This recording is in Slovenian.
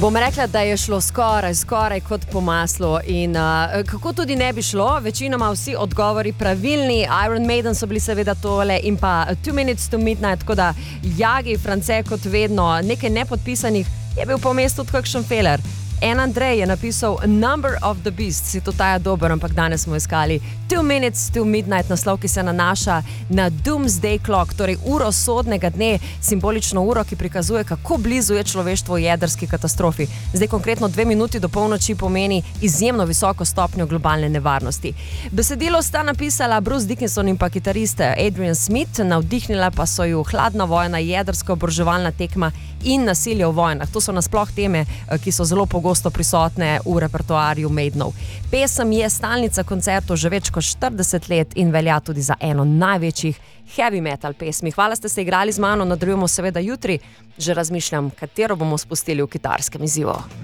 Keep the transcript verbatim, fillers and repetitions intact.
Bom rekla, da je šlo skoraj, skoraj kot po maslu in uh, kako tudi ne bi šlo, večinoma vsi odgovori pravilni. Iron Maiden so bili seveda tole in pa Two Minutes to Midnight, tako da Jagi, France kot vedno, nekaj nepodpisanih, je bil po mestu tudi kakšen feler. En Andrej je napisal Number of the Beast, si to taja dober, ampak danes smo iskali Two Minutes to Midnight, naslov, ki se nanaša na Doomsday Clock, torej uro sodnega dne, simbolično uro, ki prikazuje, kako blizu je človeštvo jedrski katastrofi. Zdaj konkretno dve minuti do polnoči pomeni izjemno visoko stopnjo globalne nevarnosti. Besedilo sta napisala Bruce Dickinson in pa kitarist Adrian Smith, navdihnila pa so ju hladna vojna, jedrska oboroževalna tekma in nasilje v vojnah. To so nasploh teme, ki so zelo pogosto prisotne v repertoarju Maidenov. Pesem je stalnica koncertov že več kot štirideset let in velja tudi za eno največjih heavy metal pesmi. Hvala, ste se igrali z mano, nadaljujemo seveda jutri. Že razmišljam, katero bomo spustili v kitarskem izzivu.